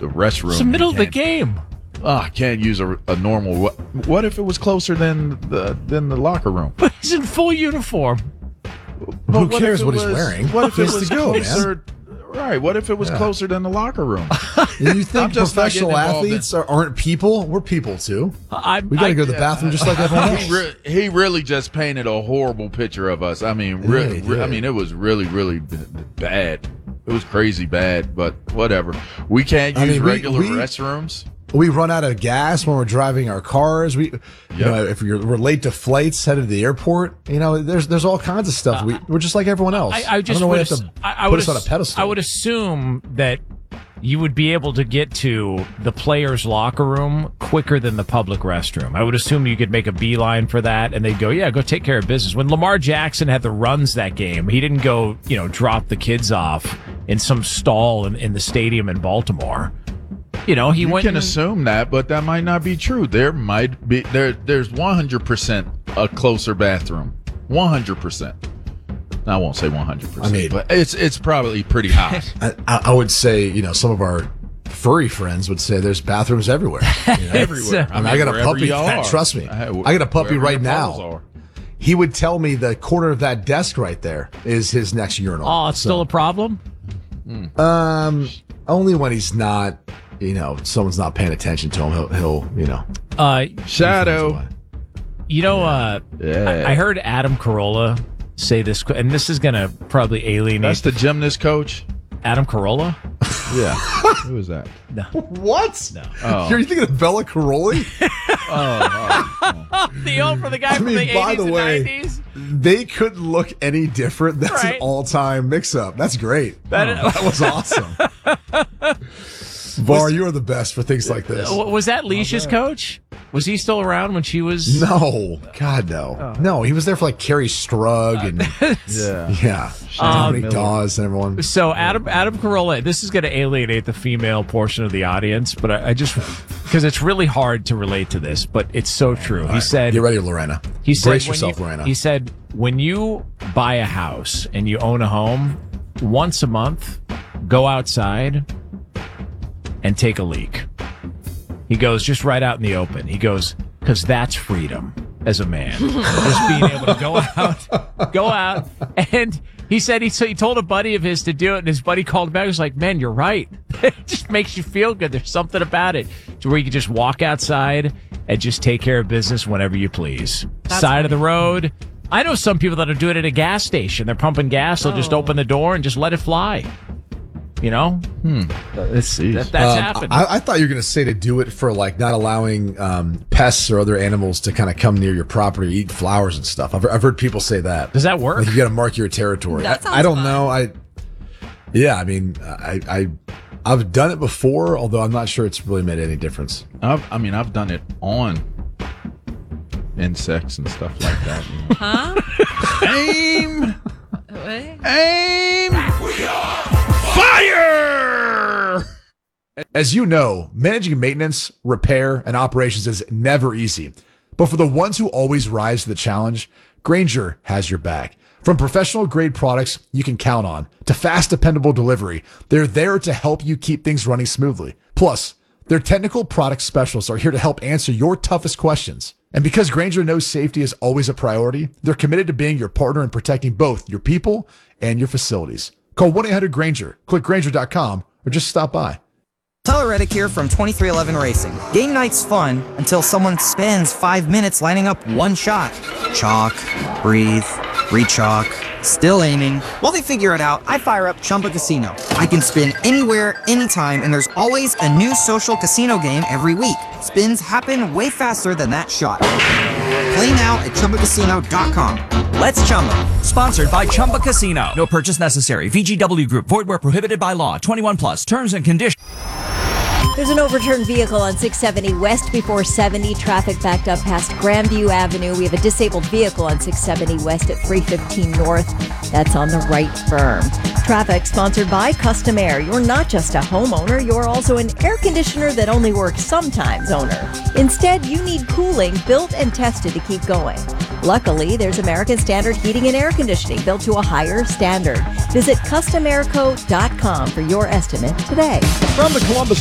restroom. It's the middle of the game. I can't use a normal. What if it was closer than the locker room? But he's in full uniform. Who cares what he's wearing? What if it Just was to go, closer? man. Right. What if it was closer than the locker room? You think just not professional getting involved athletes aren't people? We're people too. We got to go to the bathroom just like everyone else. He really just painted a horrible picture of us. I mean, it was really, really bad. It was crazy bad, but whatever. We can't use regular restrooms. We run out of gas when we're driving our cars. You know, if we're late to flights headed to the airport, you know, there's all kinds of stuff. We're just like everyone else. I just don't know why would you have to put us on a pedestal. I would assume that you would be able to get to the players' locker room quicker than the public restroom. I would assume you could make a beeline for that, and they'd go, yeah, go take care of business. When Lamar Jackson had the runs that game, he didn't go, drop the kids off in some stall in the stadium in Baltimore. You can assume that, but that might not be true. There might be there's 100% a closer bathroom. 100%. I won't say 100%, but it's probably pretty high. I would say, some of our furry friends would say there's bathrooms everywhere. Everywhere. I got a puppy. Trust me. I got a puppy right now. He would tell me the corner of that desk right there is his next urinal. Oh, it's still a problem? Only when he's not, someone's not paying attention to him. He'll Shadow. I heard Adam Carolla say this, and this is going to probably alienate. That's the gymnast coach? Adam Carolla? Yeah. Who is that? No. What? No. Oh. You're thinking of Bella Caroli? For the guy from the 80s and 90s? They couldn't look any different. That's an all-time mix-up. That's great. That was awesome. Var, you are the best for things like this. Was that Leisha's coach? Was he still around when she was? No. God, no. Oh. No, he was there for like Carrie Strug and Dominic Dawes and everyone. So Adam Carolla, this is going to alienate the female portion of the audience, but I just, because it's really hard to relate to this, but it's so true. He said, "Get ready, Lorena. Brace yourself, Lorena." He said, when you buy a house and you own a home, once a month, go outside and take a leak. He goes, just right out in the open. He goes, because that's freedom as a man. Just being able to go out. And he said he told a buddy of his to do it, and his buddy called him back. He was like, man, you're right. It just makes you feel good. There's something about it to where you can just walk outside and just take care of business whenever you please. Side of the road. I know some people that are doing it at a gas station. They're pumping gas. They'll just open the door and just let it fly. That's happened. I thought you were going to say to do it for like not allowing pests or other animals to kind of come near your property, eat flowers and stuff. I've heard people say that. Does that work? Like you got to mark your territory. I don't know. I've done it before, although I'm not sure it's really made any difference. I've done it on insects and stuff like that. Huh? Aim! What? Aim! We are fire! As you know, managing maintenance, repair, and operations is never easy. But for the ones who always rise to the challenge, Grainger has your back. From professional-grade products you can count on to fast, dependable delivery, they're there to help you keep things running smoothly. Plus, their technical product specialists are here to help answer your toughest questions. And because Grainger knows safety is always a priority, they're committed to being your partner in protecting both your people and your facilities. Call 1-800-GRAINGER, click Grainger.com, or just stop by. Tyler Reddick here from 2311 Racing. Game night's fun until someone spends 5 minutes lining up one shot. Chalk, breathe, re-chalk, still aiming. While they figure it out, I fire up Chumba Casino. I can spin anywhere, anytime, and there's always a new social casino game every week. Spins happen way faster than that shot. Play now at ChumbaCasino.com. Let's Chumba. Sponsored by Chumba Casino. No purchase necessary. VGW Group. Void where prohibited by law. 21 plus. Terms and conditions. There's an overturned vehicle on 670 West before 70. Traffic backed up past Grandview Avenue. We have a disabled vehicle on 670 West at 315 North. That's on the right berm. Traffic sponsored by Custom Air. You're not just a homeowner. You're also an air conditioner that only works sometimes owner. Instead, you need cooling built and tested to keep going. Luckily, there's American Standard Heating and Air Conditioning built to a higher standard. Visit CustomAirco.com for your estimate today. From the Columbus